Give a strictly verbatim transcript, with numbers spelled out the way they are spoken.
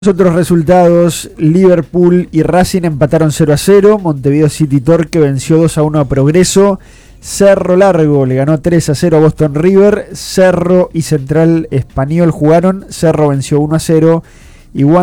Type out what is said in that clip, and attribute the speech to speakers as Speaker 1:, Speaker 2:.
Speaker 1: Otros resultados: Liverpool y Racing empataron cero a cero, Montevideo City Torque venció dos a uno a Progreso, Cerro Largo le ganó tres a cero a Boston River, Cerro y Central Español jugaron, Cerro venció uno a cero y